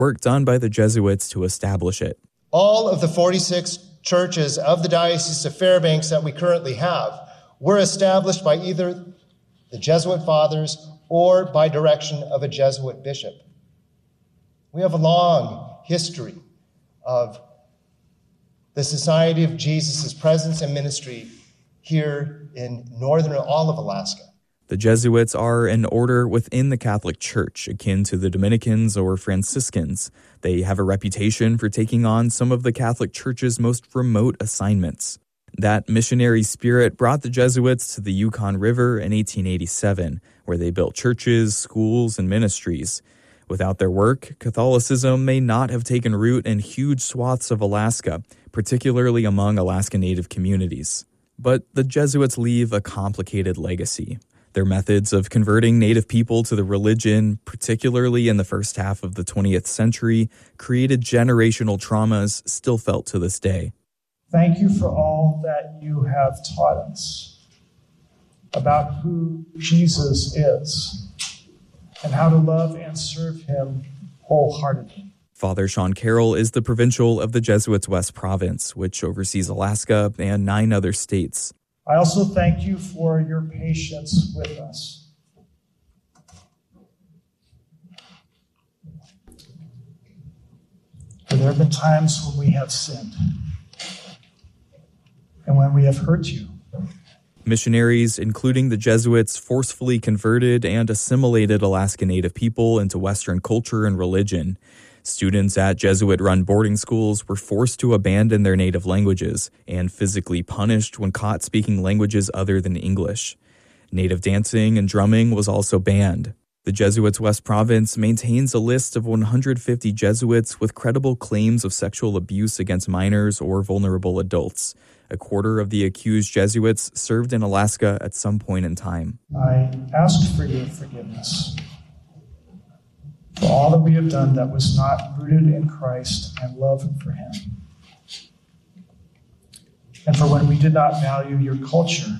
work done by the Jesuits to establish it. All of the 46 churches of the Diocese of Fairbanks that we currently have were established by either the Jesuit fathers or by direction of a Jesuit bishop. We have a long history of the Society of Jesus' presence and ministry here in northern all of Alaska. The Jesuits are an order within the Catholic Church, akin to the Dominicans or Franciscans. They have a reputation for taking on some of the Catholic Church's most remote assignments. That missionary spirit brought the Jesuits to the Yukon River in 1887, where they built churches, schools, and ministries. Without their work, Catholicism may not have taken root in huge swaths of Alaska, particularly among Alaska Native communities. But the Jesuits leave a complicated legacy. Their methods of converting Native people to the religion, particularly in the first half of the 20th century, created generational traumas still felt to this day. Thank you for all that you have taught us about who Jesus is and how to love and serve him wholeheartedly. Father Sean Carroll is the provincial of the Jesuits West Province, which oversees Alaska and 9 other states. I also thank you for your patience with us. For there have been times when we have sinned and when we have hurt you. Missionaries, including the Jesuits, forcefully converted and assimilated Alaska Native people into Western culture and religion. Students at Jesuit-run boarding schools were forced to abandon their native languages and physically punished when caught speaking languages other than English. Native dancing and drumming was also banned. The Jesuits West Province maintains a list of 150 Jesuits with credible claims of sexual abuse against minors or vulnerable adults. A quarter of the accused Jesuits served in Alaska at some point in time. I ask for your forgiveness for all that we have done that was not rooted in Christ and love for him. And for when we did not value your culture,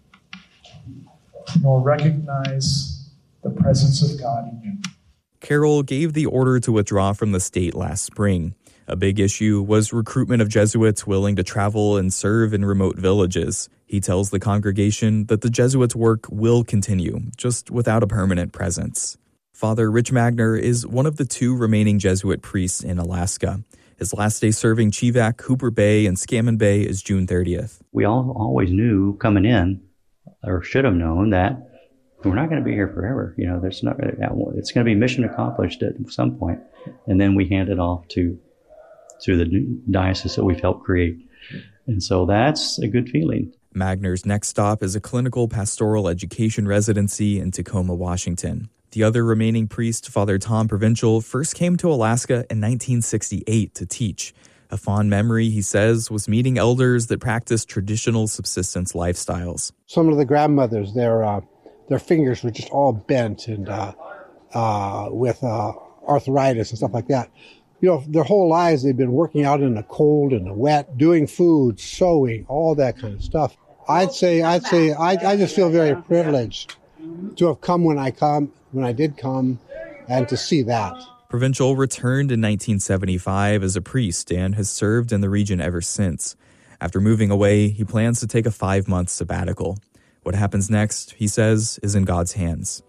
nor recognize the presence of God in you. Carroll gave the order to withdraw from the state last spring. A big issue was recruitment of Jesuits willing to travel and serve in remote villages. He tells the congregation that the Jesuits' work will continue, just without a permanent presence. Father Rich Magner is one of the 2 remaining Jesuit priests in Alaska. His last day serving Chivak, Hooper Bay, and Scammon Bay is June 30th. We all always knew coming in, or should have known, that we're not going to be here forever. You know, it's going to be mission accomplished at some point. And then we hand it off to the new diocese that we've helped create. And so that's a good feeling. Magner's next stop is a clinical pastoral education residency in Tacoma, Washington. The other remaining priest, Father Tom Provincial, first came to Alaska in 1968 to teach. A fond memory, he says, was meeting elders that practiced traditional subsistence lifestyles. Some of the grandmothers, their fingers were just all bent and with arthritis and stuff like that. You know, their whole lives they've been working out in the cold and the wet, doing food, sewing, all that kind of stuff. I just feel very privileged to have come when I did come, and to see that. Provincial returned in 1975 as a priest and has served in the region ever since. After moving away, he plans to take a 5-month sabbatical. What happens next, he says, is in God's hands.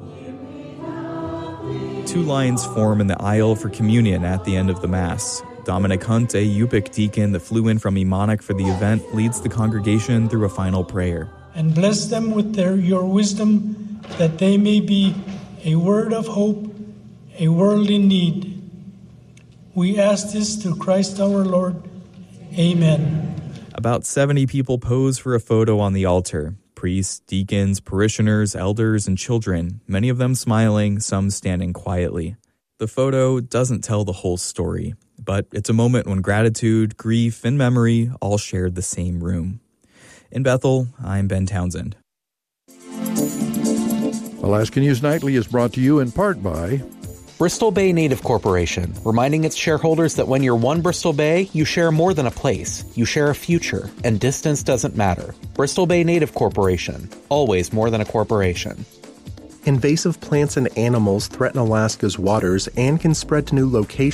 2 lines form in the aisle for communion at the end of the Mass. Dominic Hunt, a Yupik deacon that flew in from Emonic for the event, leads the congregation through a final prayer. And bless them with your wisdom, that they may be a word of hope, a world in need. We ask this through Christ our Lord. Amen. About 70 people pose for a photo on the altar. Priests, deacons, parishioners, elders, and children, many of them smiling, some standing quietly. The photo doesn't tell the whole story, but it's a moment when gratitude, grief, and memory all shared the same room. In Bethel, I'm Ben Townsend. Alaska News Nightly is brought to you in part by Bristol Bay Native Corporation, reminding its shareholders that when you're one Bristol Bay, you share more than a place. You share a future, and distance doesn't matter. Bristol Bay Native Corporation, always more than a corporation. Invasive plants and animals threaten Alaska's waters and can spread to new locations